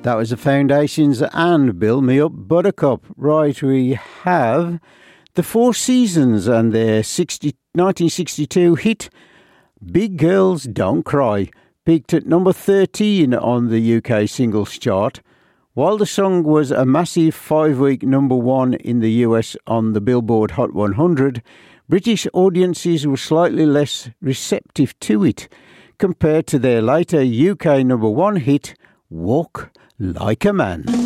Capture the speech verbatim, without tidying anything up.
That was the Foundations and Build Me Up Buttercup. Right, we have the Four Seasons and their nineteen sixty-two hit Big Girls Don't Cry, peaked at number thirteen on the U K singles chart. While the song was a massive five-week number one in the U S on the Billboard Hot one hundred, British audiences were slightly less receptive to it compared to their later U K number one hit, Walk Like a Man.